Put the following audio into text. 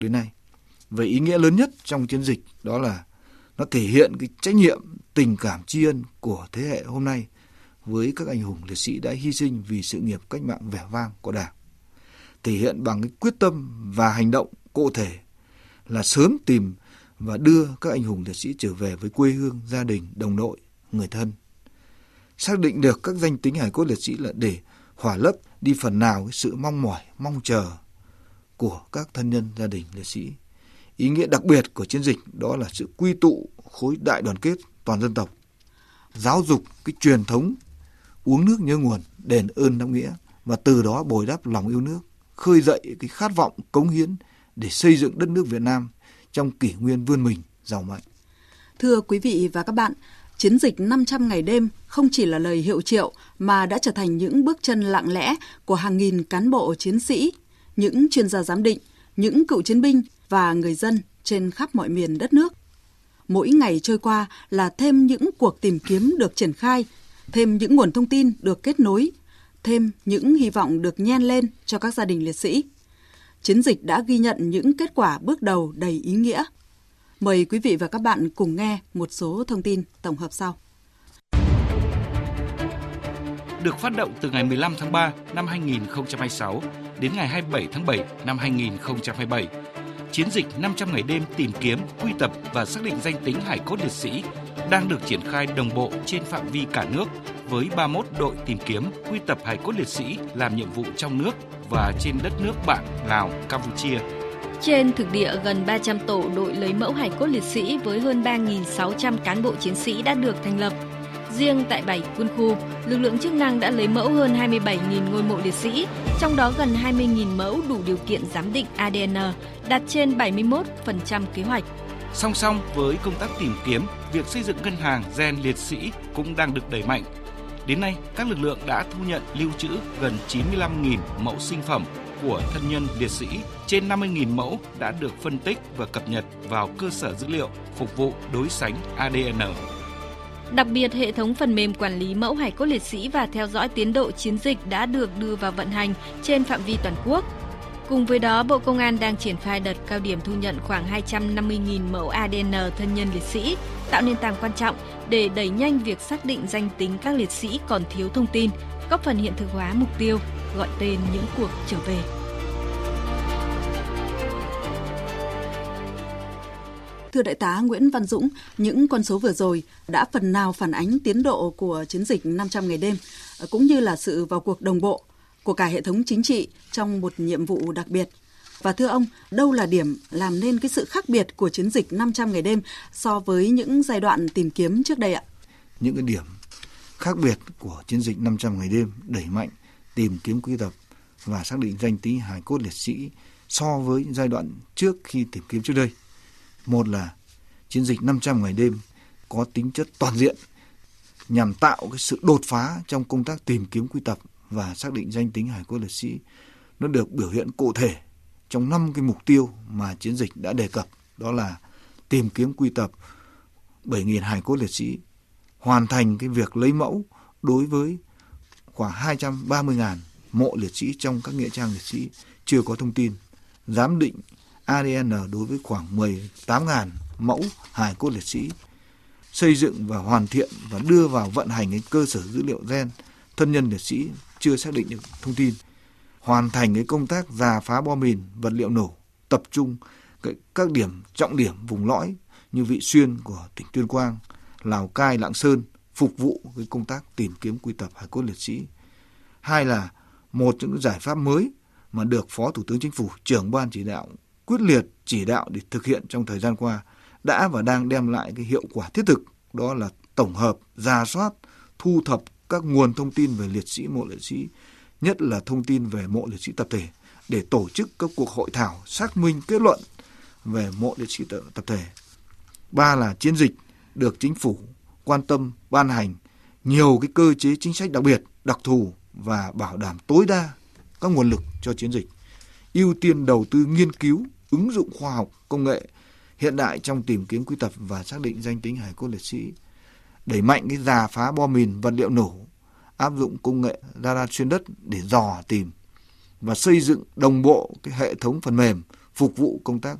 đến nay. Về ý nghĩa lớn nhất trong chiến dịch đó là nó thể hiện cái trách nhiệm, tình cảm tri ân của thế hệ hôm nay với các anh hùng liệt sĩ đã hy sinh vì sự nghiệp cách mạng vẻ vang của Đảng. Thể hiện bằng cái quyết tâm và hành động cụ thể là sớm tìm và đưa các anh hùng liệt sĩ trở về với quê hương, gia đình, đồng đội, người thân. Xác định được các danh tính hài cốt liệt sĩ là để khỏa lấp đi phần nào cái sự mong mỏi, mong chờ của các thân nhân gia đình liệt sĩ. Ý nghĩa đặc biệt của chiến dịch đó là sự quy tụ khối đại đoàn kết toàn dân tộc, giáo dục cái truyền thống uống nước nhớ nguồn, đền ơn đáp nghĩa và từ đó bồi đắp lòng yêu nước, khơi dậy cái khát vọng cống hiến để xây dựng đất nước Việt Nam trong kỷ nguyên vươn mình giàu mạnh. Thưa quý vị và các bạn, chiến dịch 500 ngày đêm không chỉ là lời hiệu triệu mà đã trở thành những bước chân lặng lẽ của hàng nghìn cán bộ chiến sĩ, những chuyên gia giám định, những cựu chiến binh và người dân trên khắp mọi miền đất nước. Mỗi ngày trôi qua là thêm những cuộc tìm kiếm được triển khai, thêm những nguồn thông tin được kết nối, thêm những hy vọng được nhen lên cho các gia đình liệt sĩ. Chiến dịch đã ghi nhận những kết quả bước đầu đầy ý nghĩa. Mời quý vị và các bạn cùng nghe một số thông tin tổng hợp sau. Được phát động từ ngày 15 tháng 3 năm 2026 đến ngày 27 tháng 7 năm 2027, chiến dịch 500 ngày đêm tìm kiếm, quy tập và xác định danh tính hài cốt liệt sĩ đang được triển khai đồng bộ trên phạm vi cả nước với 31 đội tìm kiếm, quy tập hài cốt liệt sĩ làm nhiệm vụ trong nước và trên đất nước bạn Lào, Campuchia. Trên thực địa, gần 300 tổ đội lấy mẫu hài cốt liệt sĩ với hơn 3.600 cán bộ chiến sĩ đã được thành lập. Riêng tại 7 quân khu, lực lượng chức năng đã lấy mẫu hơn 27.000 ngôi mộ liệt sĩ, trong đó gần 20.000 mẫu đủ điều kiện giám định ADN, đạt trên 71% kế hoạch. Song song với công tác tìm kiếm, việc xây dựng ngân hàng gen liệt sĩ cũng đang được đẩy mạnh. Đến nay, các lực lượng đã thu nhận lưu trữ gần 95.000 mẫu sinh phẩm của thân nhân liệt sĩ, trên 50.000 mẫu đã được phân tích và cập nhật vào cơ sở dữ liệu phục vụ đối sánh ADN. Đặc biệt, hệ thống phần mềm quản lý mẫu hài cốt liệt sĩ và theo dõi tiến độ chiến dịch đã được đưa vào vận hành trên phạm vi toàn quốc. Cùng với đó, Bộ Công an đang triển khai đợt cao điểm thu nhận khoảng 250.000 mẫu ADN thân nhân liệt sĩ, tạo nền tảng quan trọng để đẩy nhanh việc xác định danh tính các liệt sĩ còn thiếu thông tin, góp phần hiện thực hóa mục tiêu gọi tên những cuộc trở về. Thưa Đại tá Nguyễn Văn Dũng, những con số vừa rồi đã phần nào phản ánh tiến độ của chiến dịch 500 ngày đêm, cũng như là sự vào cuộc đồng bộ của cả hệ thống chính trị trong một nhiệm vụ đặc biệt. Và thưa ông, đâu là điểm làm nên cái sự khác biệt của chiến dịch 500 ngày đêm so với những giai đoạn tìm kiếm trước đây ạ? Những cái điểm khác biệt của chiến dịch 500 ngày đêm đẩy mạnh tìm kiếm, quy tập và xác định danh tính hài cốt liệt sĩ so với giai đoạn trước khi tìm kiếm trước đây. Một là chiến dịch 500 ngày đêm có tính chất toàn diện nhằm tạo cái sự đột phá trong công tác tìm kiếm, quy tập và xác định danh tính hài cốt liệt sĩ. Nó được biểu hiện cụ thể trong 5 cái mục tiêu mà chiến dịch đã đề cập, đó là tìm kiếm, quy tập 7.000 hài cốt liệt sĩ, hoàn thành cái việc lấy mẫu đối với khoảng 230.000 mộ liệt sĩ trong các nghĩa trang liệt sĩ chưa có thông tin, giám định ADN đối với khoảng 18.000 mẫu hài cốt liệt sĩ, xây dựng và hoàn thiện và đưa vào vận hành cái cơ sở dữ liệu gen thân nhân liệt sĩ chưa xác định được thông tin, hoàn thành cái công tác rà phá bom mìn, vật liệu nổ, tập trung các điểm trọng điểm vùng lõi như Vị Xuyên của tỉnh Tuyên Quang, Lào Cai, Lạng Sơn, phục vụ cái công tác tìm kiếm, quy tập hài cốt liệt sĩ. Hai là một trong những giải pháp mới mà được Phó Thủ tướng Chính phủ, trưởng ban chỉ đạo quyết liệt chỉ đạo để thực hiện trong thời gian qua đã và đang đem lại cái hiệu quả thiết thực, đó là tổng hợp, rà soát, thu thập các nguồn thông tin về liệt sĩ, mộ liệt sĩ, nhất là thông tin về mộ liệt sĩ tập thể để tổ chức các cuộc hội thảo xác minh kết luận về mộ liệt sĩ tập thể. Ba là chiến dịch được Chính phủ quan tâm ban hành nhiều cái cơ chế chính sách đặc biệt, đặc thù và bảo đảm tối đa các nguồn lực cho chiến dịch, ưu tiên đầu tư nghiên cứu, ứng dụng khoa học, công nghệ hiện đại trong tìm kiếm, quy tập và xác định danh tính hài cốt liệt sĩ, đẩy mạnh cái rà phá bom mìn, vật liệu nổ, áp dụng công nghệ radar xuyên đất để dò tìm và xây dựng đồng bộ cái hệ thống phần mềm phục vụ công tác